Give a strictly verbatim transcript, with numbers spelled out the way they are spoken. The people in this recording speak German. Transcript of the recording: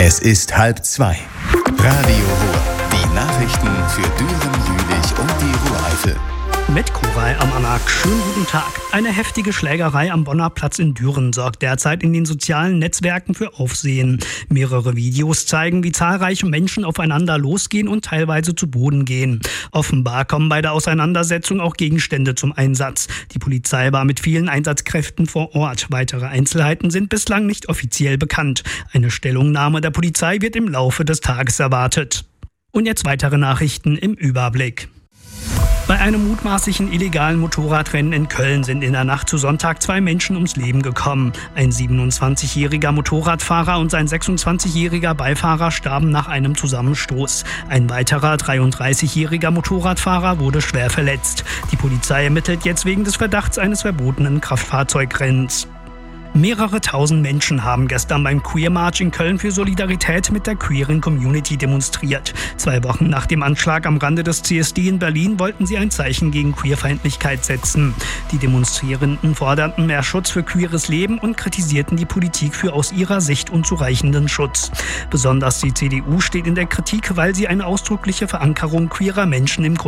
Es ist halb zwei. Radio Ruhr. Die Nachrichten für Düren, Jülich und die Ruhreifel. Mit Koray Amanak. Schönen guten Tag. Eine heftige Schlägerei am Bonner Platz in Düren sorgt derzeit in den sozialen Netzwerken für Aufsehen. Mehrere Videos zeigen, wie zahlreiche Menschen aufeinander losgehen und teilweise zu Boden gehen. Offenbar kommen bei der Auseinandersetzung auch Gegenstände zum Einsatz. Die Polizei war mit vielen Einsatzkräften vor Ort. Weitere Einzelheiten sind bislang nicht offiziell bekannt. Eine Stellungnahme der Polizei wird im Laufe des Tages erwartet. Und jetzt weitere Nachrichten im Überblick. Bei einem mutmaßlichen illegalen Motorradrennen in Köln sind in der Nacht zu Sonntag zwei Menschen ums Leben gekommen. Ein siebenundzwanzigjähriger Motorradfahrer und sein sechsundzwanzigjähriger Beifahrer starben nach einem Zusammenstoß. Ein weiterer dreiunddreißigjähriger Motorradfahrer wurde schwer verletzt. Die Polizei ermittelt jetzt wegen des Verdachts eines verbotenen Kraftfahrzeugrennens. Mehrere tausend Menschen haben gestern beim Queer March in Köln für Solidarität mit der queeren Community demonstriert. Zwei Wochen nach dem Anschlag am Rande des C S D in Berlin wollten sie ein Zeichen gegen Queerfeindlichkeit setzen. Die Demonstrierenden forderten mehr Schutz für queeres Leben und kritisierten die Politik für aus ihrer Sicht unzureichenden Schutz. Besonders die C D U steht in der Kritik, weil sie eine ausdrückliche Verankerung queerer Menschen im Grund